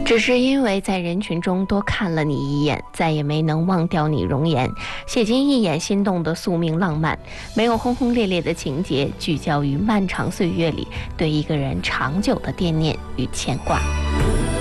只是因为在人群中多看了你一眼，再也没能忘掉你容颜，写进一眼心动的宿命浪漫，没有轰轰烈烈的情节，聚焦于漫长岁月里对一个人长久的惦念与牵挂。